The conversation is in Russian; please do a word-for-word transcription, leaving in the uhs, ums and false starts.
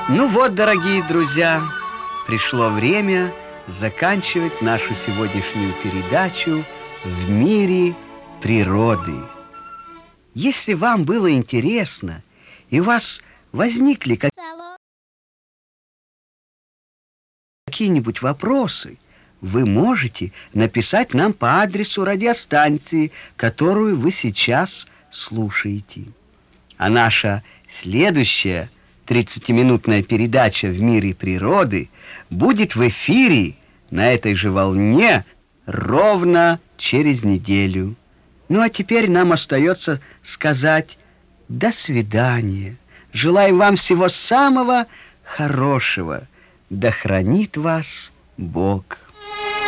Ну вот, дорогие друзья, пришло время заканчивать нашу сегодняшнюю передачу «В мире природы». Если вам было интересно и у вас возникли какие-нибудь вопросы, вы можете написать нам по адресу радиостанции, которую вы сейчас слушаете. А наша следующая тридцатиминутная передача «В мире природы» будет в эфире на этой же волне ровно через неделю. Ну а теперь нам остается сказать до свидания. Желаю вам всего самого хорошего. Да хранит вас Бог.